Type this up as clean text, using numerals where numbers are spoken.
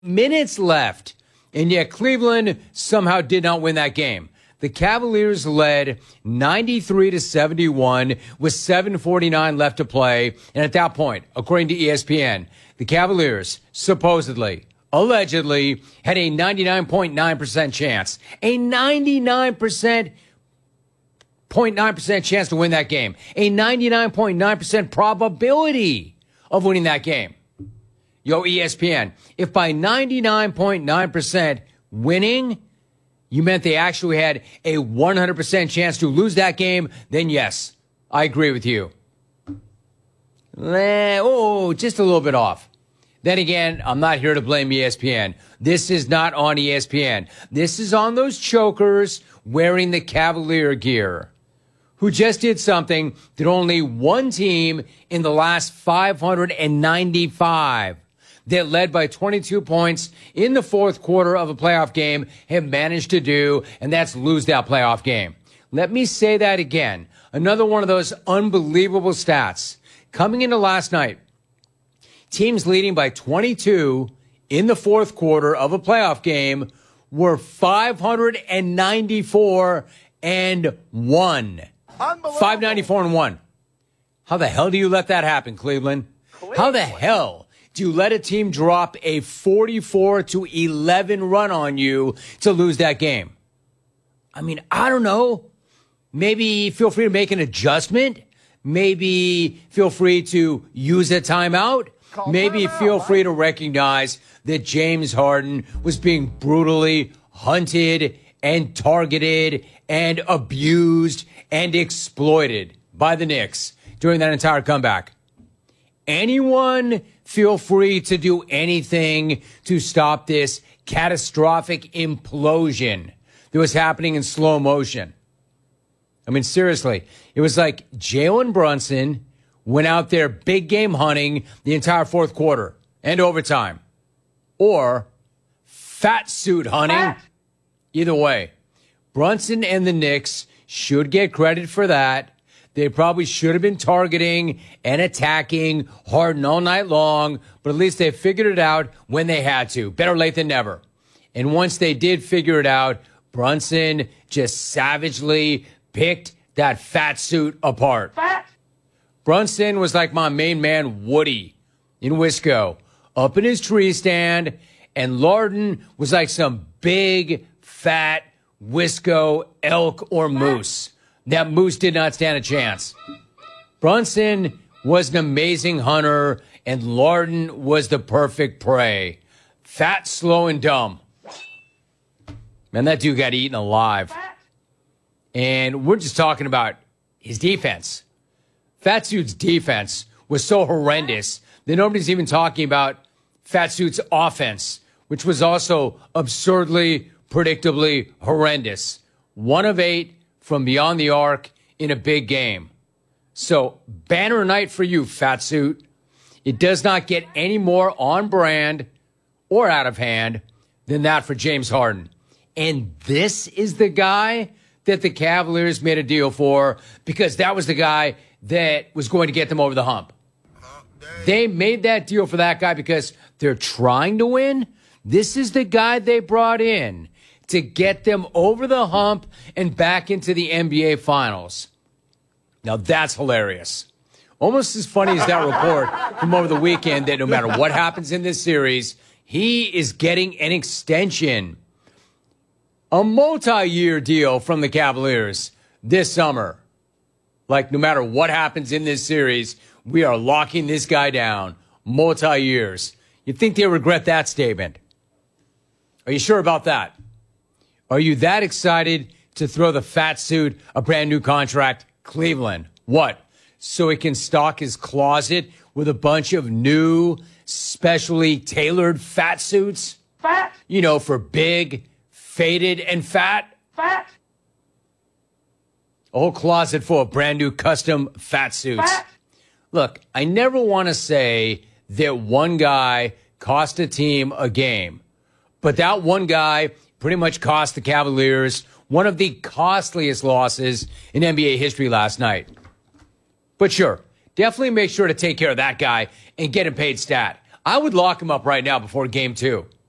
minutes left, and yet Cleveland somehow did not win that game. The Cavaliers led 93-71 with 7:49 left to play. And at that point, according to ESPN, the Cavaliers supposedly, allegedly, had a 99.9% chance. A 99.9% chance to win that game. A 99.9% probability of winning that game. Yo, ESPN, if by 99.9% winning, you meant they actually had a 100% chance to lose that game, then yes, I agree with you. Just a little bit off. Then again, I'm not here to blame ESPN. This is not on ESPN. This is on those chokers wearing the Cavalier gear who just did something that only one team in the last 595 that led by 22 points in the fourth quarter of a playoff game have managed to do, and that's lose that playoff game. Let me say that again. Another one of those unbelievable stats. Coming into last night, teams leading by 22 in the fourth quarter of a playoff game were 594 and 1. 594 and 1. How the hell do you let that happen, Cleveland? How the hell do you let a team drop a 44-11 run on you to lose that game? I mean, I don't know. Maybe feel free to make an adjustment. Maybe feel free to use a timeout. Maybe feel free to recognize that James Harden was being brutally hunted and targeted and abused and exploited by the Knicks during that entire comeback. Anyone feel free to do anything to stop this catastrophic implosion that was happening in slow motion. I mean, seriously, it was like Jalen Brunson went out there big game hunting the entire fourth quarter and overtime. Or fat suit hunting. Either way, Brunson and the Knicks should get credit for that. They probably should have been targeting and attacking Harden all night long, but at least they figured it out when they had to. Better late than never. And once they did figure it out, Brunson just savagely picked that fat suit apart. Brunson was like my main man, Woody, in Wisco, up in his tree stand, and Larden was like some big, fat Wisco elk or moose. That moose did not stand a chance. Brunson was an amazing hunter, and Larden was the perfect prey. Fat, slow, and dumb. Man, that dude got eaten alive. And we're just talking about his defense. Fat Suit's defense was so horrendous that nobody's even talking about Fat Suit's offense, which was also absurdly, predictably horrendous. 1 of 8 from beyond the arc in a big game. So, banner night for you, Fat Suit. It does not get any more on brand or out of hand than that for James Harden. And this is the guy that the Cavaliers made a deal for because that was the guy that was going to get them over the hump. They made that deal for that guy because they're trying to win. This is the guy they brought in to get them over the hump and back into the NBA Finals. Now, that's hilarious. Almost as funny as that report from over the weekend that no matter what happens in this series, he is getting an extension, a multi-year deal from the Cavaliers this summer. Like, no matter what happens in this series, we are locking this guy down multi-years. You'd think they regret that statement. Are you sure about that? Are you that excited to throw the Fat Suit a brand new contract? Cleveland. What? So he can stock his closet with a bunch of new, specially tailored fat suits? Fat. You know, for big, faded, and fat? Fat. A whole closet full of brand new custom fat suits. Fat. Look, I never want to say that one guy cost a team a game, but that one guy pretty much cost the Cavaliers one of the costliest losses in NBA history last night. But sure, definitely make sure to take care of that guy and get him paid stat. I would lock him up right now before game 2.